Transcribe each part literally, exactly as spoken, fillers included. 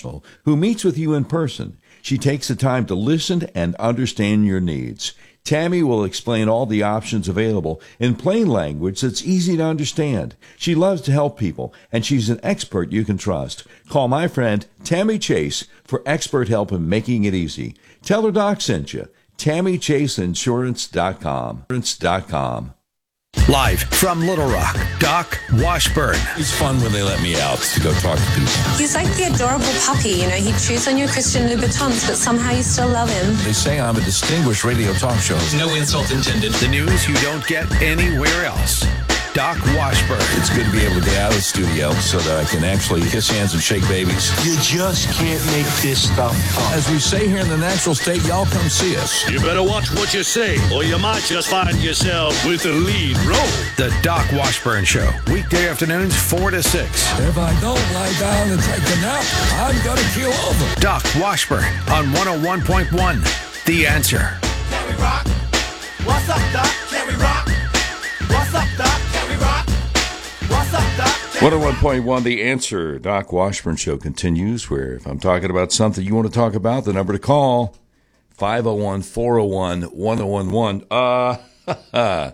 professional who meets with you in person. She takes the time to listen and understand your needs. Tammy will explain all the options available in plain language that's easy to understand. She loves to help people, and she's an expert you can trust. Call my friend Tammy Chase for expert help in making it easy. Tell her Doc sent you. Tammy Chase Insurance dot com. Insurance dot com. Live from Little Rock, Doc Washburn. It's fun when they let me out to go talk to people. He's like the adorable puppy, you know. He chews on your Christian Louboutins, but somehow you still love him. They say I'm a distinguished radio talk show. No insult intended. The news you don't get anywhere else. Doc Washburn. It's good to be able to get out of the studio so that I can actually kiss hands and shake babies. You just can't make this stuff up. As we say here in the natural state, y'all come see us. You better watch what you say, or you might just find yourself with the lead role. The Doc Washburn Show. Weekday afternoons, four to six. If I don't lie down and take a nap, I'm going to keel over. Doc Washburn on one oh one point one. The Answer. Can we rock? What's up, Doc? Can we rock? What's up, Doc? Can we rock? What's up, Doc? one oh one point one, The Answer. Doc Washburn Show continues, where if I'm talking about something you want to talk about, the number to call, five oh one, four oh one, one oh one one. Uh,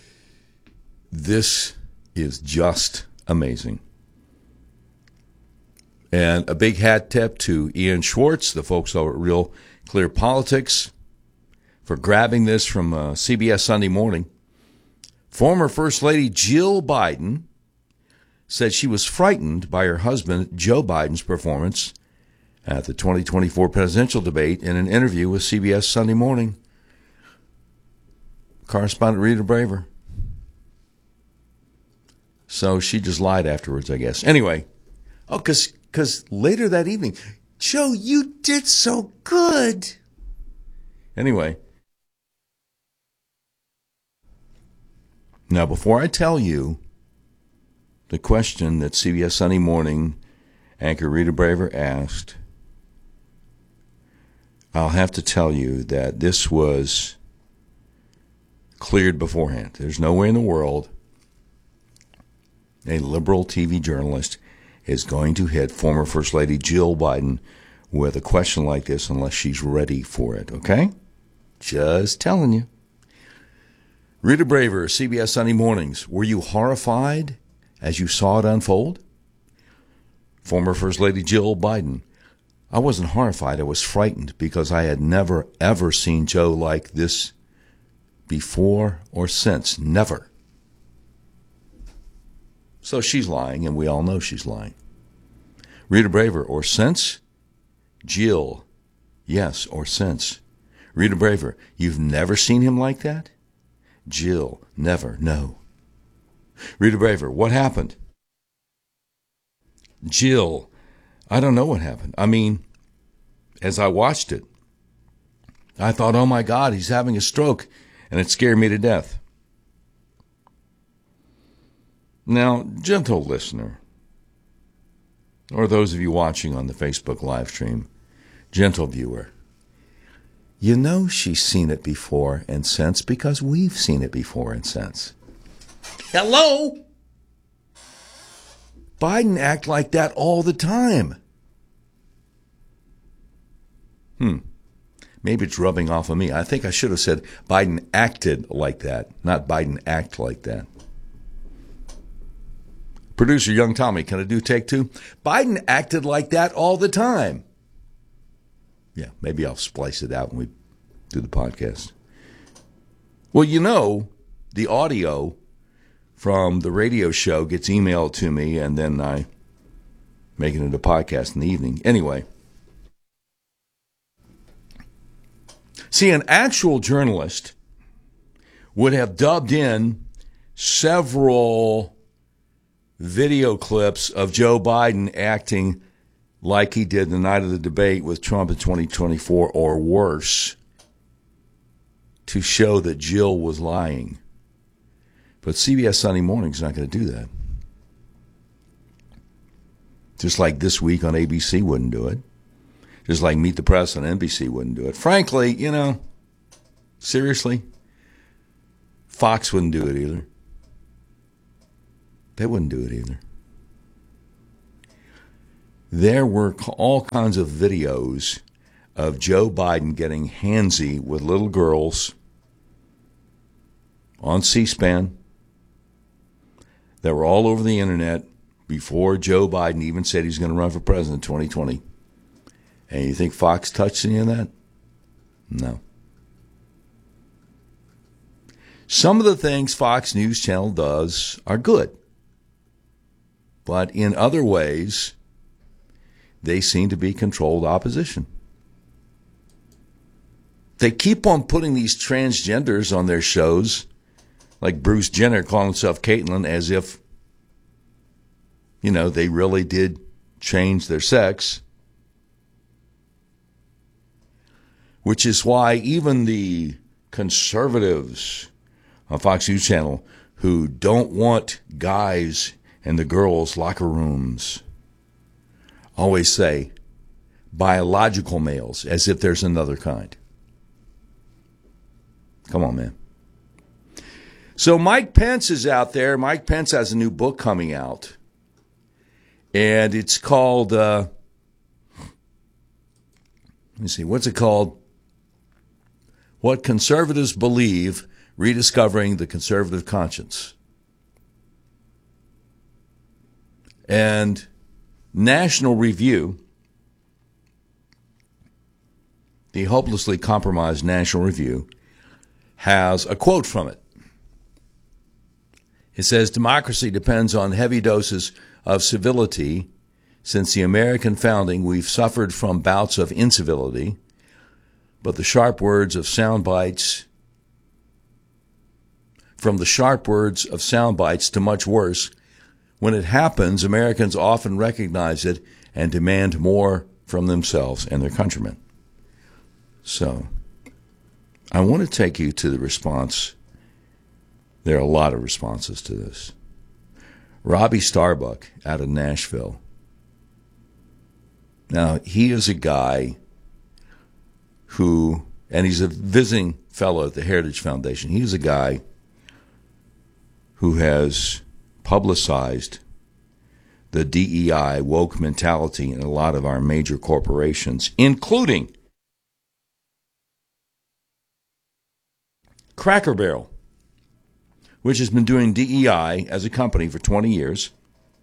this is just amazing. And a big hat tip to Ian Schwartz, the folks over at Real Clear Politics, for grabbing this from uh, C B S Sunday Morning. Former First Lady Jill Biden said she was frightened by her husband Joe Biden's performance at the twenty twenty-four presidential debate in an interview with C B S Sunday Morning. Correspondent Rita Braver. So she just lied afterwards, I guess. Anyway, oh, because because later that evening, Joe, you did so good. Anyway. Now, before I tell you the question that C B S Sunday Morning anchor Rita Braver asked, I'll have to tell you that this was cleared beforehand. There's nowhere in the world a liberal T V journalist is going to hit former First Lady Jill Biden with a question like this unless she's ready for it, okay? Just telling you. Rita Braver, C B S Sunday Mornings. Were you horrified as you saw it unfold? Former First Lady Jill Biden. I wasn't horrified. I was frightened because I had never, ever seen Joe like this before or since. Never. So she's lying, and we all know she's lying. Rita Braver, or since? Jill. Yes, or since. Rita Braver, you've never seen him like that? Jill, never, no. Rita Braver, what happened? Jill, I don't know what happened. I mean, as I watched it, I thought, oh my God, he's having a stroke, and it scared me to death. Now, gentle listener, or those of you watching on the Facebook live stream, gentle viewer, you know she's seen it before and since because we've seen it before and since. Hello? Biden act like that all the time. Hmm. Maybe it's rubbing off on me. I think I should have said Biden acted like that, not Biden act like that. Producer Young Tommy, can I do take two? Biden acted like that all the time. Yeah, maybe I'll splice it out when we do the podcast. Well, you know, the audio from the radio show gets emailed to me, and then I make it into a podcast in the evening. Anyway. See, an actual journalist would have dubbed in several video clips of Joe Biden acting like he did the night of the debate with Trump in twenty twenty-four or worse to show that Jill was lying. But C B S Sunday Morning is not going to do that. Just like This Week on A B C wouldn't do it. Just like Meet the Press on N B C wouldn't do it. Frankly, you know, seriously, Fox wouldn't do it either. They wouldn't do it either. there were all kinds of videos of Joe Biden getting handsy with little girls on C-SPAN that were all over the internet before Joe Biden even said he's going to run for president in twenty twenty. And you think Fox touched any of that? No. Some of the things Fox News Channel does are good. But in other ways, they seem to be controlled opposition. They keep on putting these transgenders on their shows, like Bruce Jenner calling himself Caitlyn, as if, you know, they really did change their sex. Which is why even the conservatives on Fox News Channel who don't want guys in the girls' locker rooms always say biological males, as if there's another kind. Come on, man. So Mike Pence is out there. Mike Pence has a new book coming out. And it's called, uh, let me see, what's it called? What Conservatives Believe, Rediscovering the Conservative Conscience. And National Review, the hopelessly compromised National Review, has a quote from it. It says, democracy depends on heavy doses of civility. Since the American founding, we've suffered from bouts of incivility, but the sharp words of sound bites, from the sharp words of sound bites to much worse, when it happens, Americans often recognize it and demand more from themselves and their countrymen. So, I want to take you to the response. There are a lot of responses to this. Robbie Starbuck out of Nashville. Now, he is a guy who, and he's a visiting fellow at the Heritage Foundation. He's a guy who has publicized the D E I woke mentality in a lot of our major corporations, including Cracker Barrel, which has been doing D E I as a company for twenty years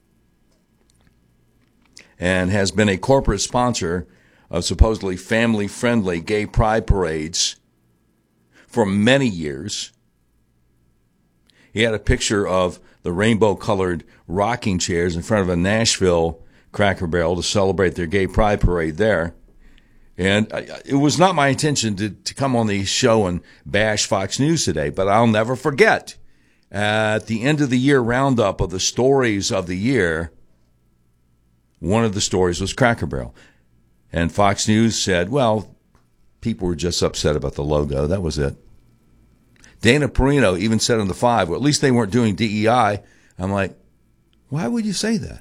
and has been a corporate sponsor of supposedly family-friendly gay pride parades for many years. He had a picture of the rainbow-colored rocking chairs in front of a Nashville Cracker Barrel to celebrate their gay pride parade there. And it was not my intention to, to come on the show and bash Fox News today, but I'll never forget at the end of the year roundup of the stories of the year, one of the stories was Cracker Barrel. And Fox News said, well, people were just upset about the logo. That was it. Dana Perino even said on the Five, well, at least they weren't doing D E I. I'm like, why would you say that?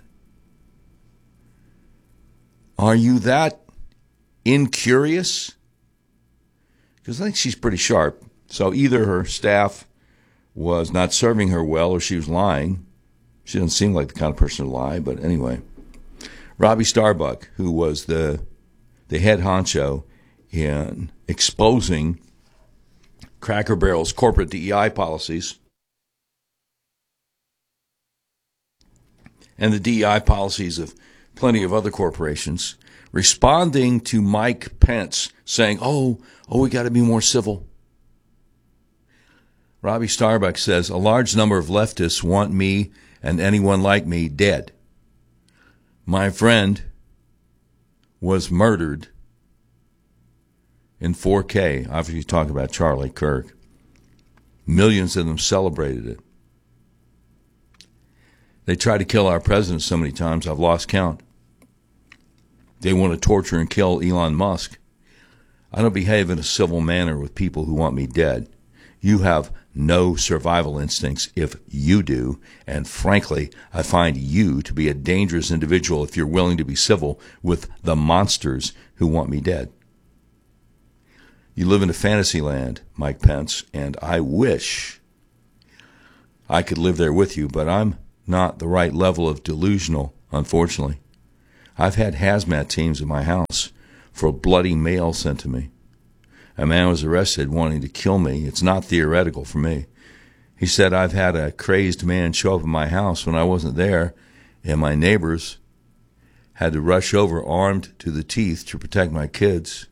Are you that incurious? Because I think she's pretty sharp. So either her staff was not serving her well or she was lying. She doesn't seem like the kind of person to lie, but anyway. Robbie Starbuck, who was the the head honcho in exposing Cracker Barrel's corporate D E I policies and the D E I policies of plenty of other corporations, responding to Mike Pence saying, oh, oh, we got to be more civil. Robbie Starbuck says, a large number of leftists want me and anyone like me dead. My friend was murdered in four K. Obviously, talking about Charlie Kirk. Millions of them celebrated it. They tried to kill our president so many times, I've lost count. They want to torture and kill Elon Musk. I don't behave in a civil manner with people who want me dead. You have no survival instincts if you do, and frankly, I find you to be a dangerous individual if you're willing to be civil with the monsters who want me dead. You live in a fantasy land, Mike Pence, and I wish I could live there with you, but I'm not the right level of delusional, unfortunately. I've had hazmat teams in my house for bloody mail sent to me. A man was arrested wanting to kill me. It's not theoretical for me. He said, I've had a crazed man show up in my house when I wasn't there, and my neighbors had to rush over armed to the teeth to protect my kids.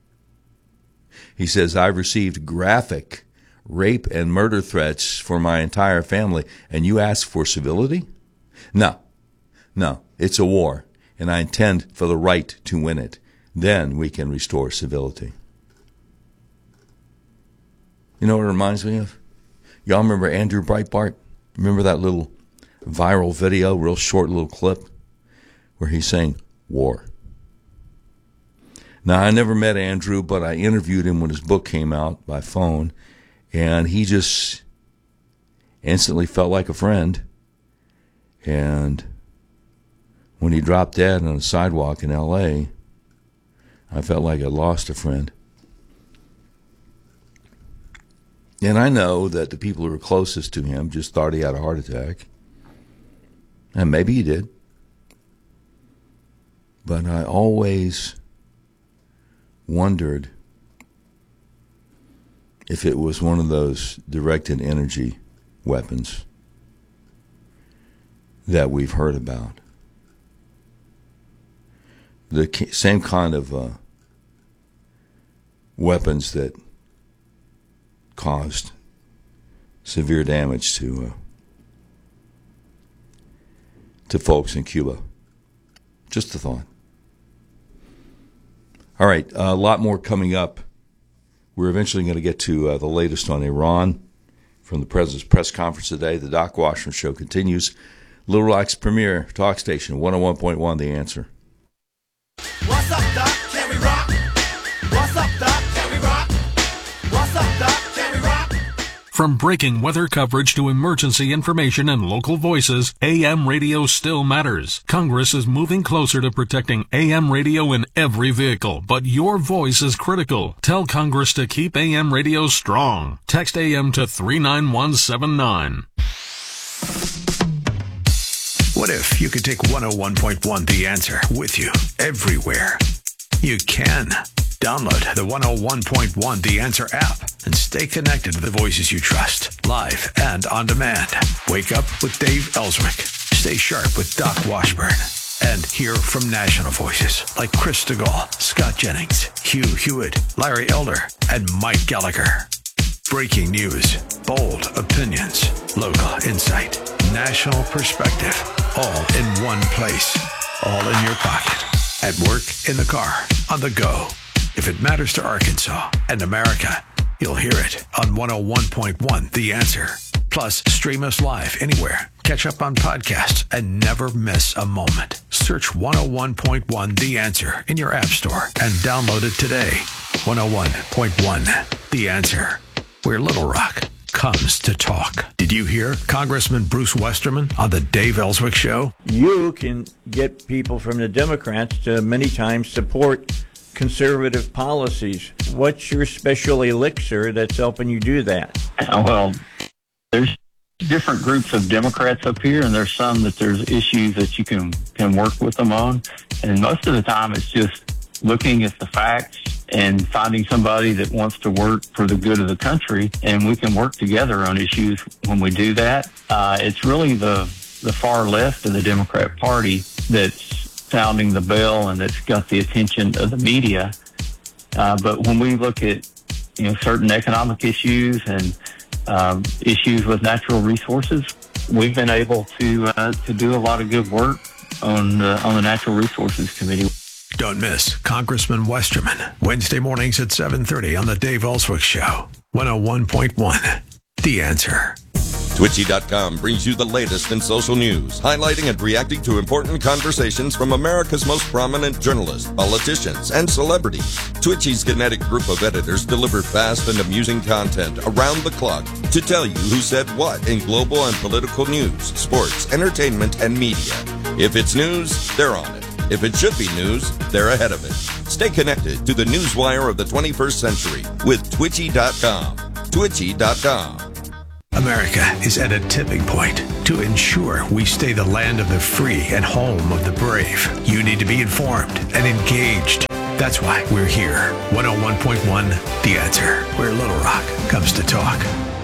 He says, I've received graphic rape and murder threats for my entire family, and you ask for civility? No, no, it's a war, and I intend for the right to win it. Then we can restore civility. You know what it reminds me of? Y'all remember Andrew Breitbart? Remember that little viral video, real short little clip, where he's saying, war. Now, I never met Andrew, but I interviewed him when his book came out by phone, and he just instantly felt like a friend. And when he dropped dead on a sidewalk in L A, I felt like I lost a friend. And I know that the people who were closest to him just thought he had a heart attack. And maybe he did. But I always wondered if it was one of those directed energy weapons that we've heard about. The same kind of uh, weapons that caused severe damage to uh, to folks in Cuba. Just a thought. All right, uh, a lot more coming up. We're eventually going to get to uh, the latest on Iran from the President's press conference today. The Doc Washburn Show continues. Little Rock's premier talk station, one oh one point one, The Answer. What's up, Doc? Can we rock? What's up, Doc? Can we rock? What's up, Doc? Can we rock? From breaking weather coverage to emergency information and local voices, A M radio still matters. Congress is moving closer to protecting A M radio in every vehicle, but your voice is critical. Tell Congress to keep A M radio strong. Text A M to three nine one seven nine. What if you could take one oh one point one The Answer with you everywhere? You can. Download the one oh one point one The Answer app and stay connected to the voices you trust, live and on demand. Wake up with Dave Ellswick. Stay sharp with Doc Washburn. And hear from national voices like Chris DeGaulle, Scott Jennings, Hugh Hewitt, Larry Elder, and Mike Gallagher. Breaking news, bold opinions, local insight, national perspective, all in one place, all in your pocket, at work, in the car, on the go. If it matters to Arkansas and America, you'll hear it on one oh one point one The Answer. Plus, stream us live anywhere. Catch up on podcasts and never miss a moment. Search one oh one point one The Answer in your app store and download it today. one oh one point one The Answer, where Little Rock comes to talk. Did you hear Congressman Bruce Westerman on the Dave Ellswick Show? You can get people from the Democrats to many times support conservative policies. What's your special elixir that's helping you do that? Well, there's different groups of Democrats up here, and there's some that there's issues that you can, can work with them on. And most of the time it's just looking at the facts and finding somebody that wants to work for the good of the country, and we can work together on issues when we do that. Uh, it's really the, the far left of the Democrat Party that's sounding the bell and that's got the attention of the media. Uh, but when we look at, you know, certain economic issues and um, issues with natural resources, we've been able to uh, to do a lot of good work on uh, on the Natural Resources Committee. Don't miss Congressman Westerman, Wednesday mornings at seven thirty on the Dave Ellswick Show, one oh one point one The Answer. Twitchy dot com brings you the latest in social news, highlighting and reacting to important conversations from America's most prominent journalists, politicians, and celebrities. Twitchy's kinetic group of editors deliver fast and amusing content around the clock to tell you who said what in global and political news, sports, entertainment, and media. If it's news, they're on it. If it should be news, they're ahead of it. Stay connected to the newswire of the twenty-first century with Twitchy dot com. Twitchy dot com. America is at a tipping point. To ensure we stay the land of the free and home of the brave, you need to be informed and engaged. That's why we're here. one oh one point one The Answer, where Little Rock comes to talk.